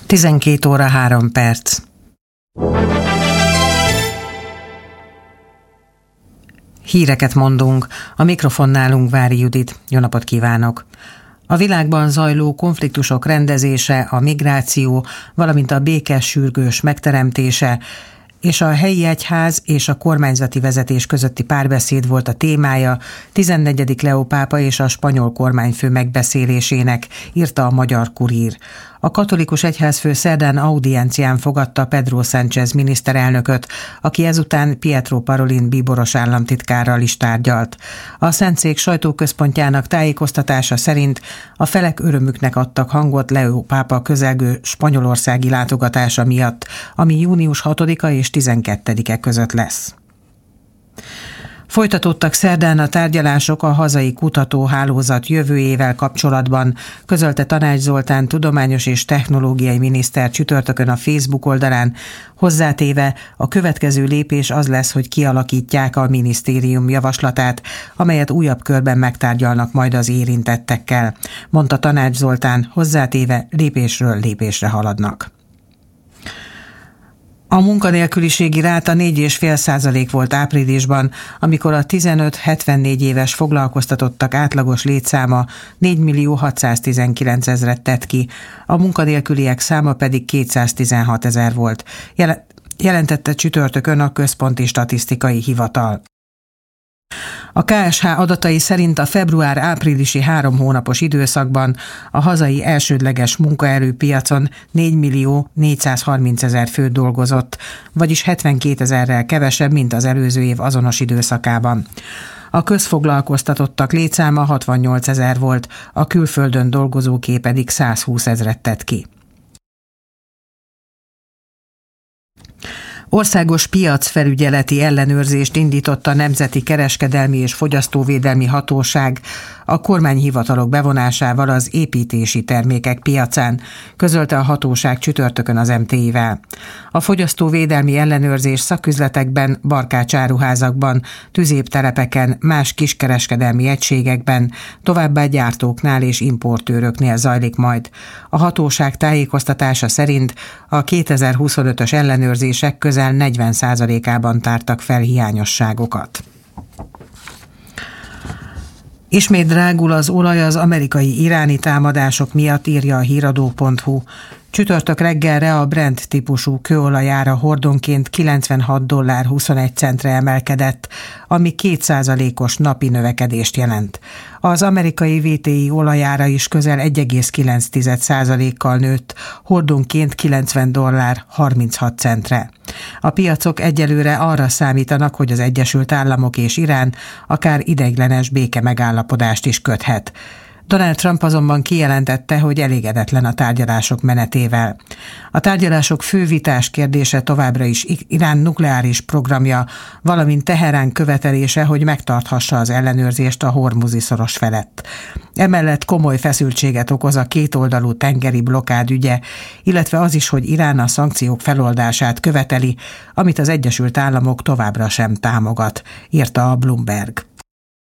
12 óra 3 perc. Híreket mondunk, a mikrofonnálunk Vári Judit. Jó napot kívánok! A világban zajló konfliktusok rendezése, a migráció, valamint a békés sürgős megteremtése és a helyi egyház és a kormányzati vezetés közötti párbeszéd volt a témája 14. Leó pápa és a spanyol kormányfő megbeszélésének, írta a Magyar Kurír. A katolikus egyházfő szerdán audiencián fogadta Pedro Sánchez miniszterelnököt, aki ezután Pietro Parolin bíboros államtitkárral is tárgyalt. A Szentszék sajtóközpontjának tájékoztatása szerint a felek örömüknek adtak hangot Leó pápa közelgő spanyolországi látogatása miatt, ami június 6-a és 12-e között lesz. Folytatódtak szerdán a tárgyalások a hazai kutatóhálózat jövőjével kapcsolatban, közölte Tanács Zoltán tudományos és technológiai miniszter csütörtökön a Facebook oldalán, hozzátéve a következő lépés az lesz, hogy kialakítják a minisztérium javaslatát, amelyet újabb körben megtárgyalnak majd az érintettekkel, mondta Tanács Zoltán, hozzátéve lépésről lépésre haladnak. A munkanélküliségi ráta 4,5% volt áprilisban, amikor a 15-74 éves foglalkoztatottak átlagos létszáma 4.619.000-et tett ki, a munkanélküliek száma pedig 216.000 volt, jelentette csütörtökön a Központi Statisztikai Hivatal. A KSH adatai szerint a február-áprilisi 3 hónapos időszakban a hazai elsődleges munkaerőpiacon 4.430.000 fő dolgozott, vagyis 72.000-rel kevesebb, mint az előző év azonos időszakában. A közfoglalkoztatottak létszáma 68.000 volt, a külföldön dolgozóké pedig 120.000-et tett ki. Országos piacfelügyeleti ellenőrzést indított a Nemzeti Kereskedelmi és Fogyasztóvédelmi Hatóság a kormányhivatalok bevonásával az építési termékek piacán, közölte a hatóság csütörtökön az MTI-vel. A fogyasztóvédelmi ellenőrzés szaküzletekben, barkácsáruházakban, tüzéptelepeken, más kiskereskedelmi egységekben, továbbá gyártóknál és importőröknél zajlik majd. A hatóság tájékoztatása szerint a 2025-ös ellenőrzések közel 40%-ában tártak fel hiányosságokat. Ismét drágul az olaj az amerikai-iráni támadások miatt, írja a híradó.hu. Csütörtök reggelre a Brent típusú kőolajára hordonként $96.21 emelkedett, ami 2%-os napi növekedést jelent. Az amerikai WTI olajára is közel 1,9%-kal nőtt, hordonként $90.36. A piacok egyelőre arra számítanak, hogy az Egyesült Államok és Irán akár ideiglenes békemegállapodást is köthet. Donald Trump azonban kijelentette, hogy elégedetlen a tárgyalások menetével. A tárgyalások fő vitás kérdése továbbra is Irán nukleáris programja, valamint Teherán követelése, hogy megtarthassa az ellenőrzést a Hormuzi-szoros felett. Emellett komoly feszültséget okoz a kétoldalú tengeri blokkád ügye, illetve az is, hogy Irán a szankciók feloldását követeli, amit az Egyesült Államok továbbra sem támogat, írta a Bloomberg.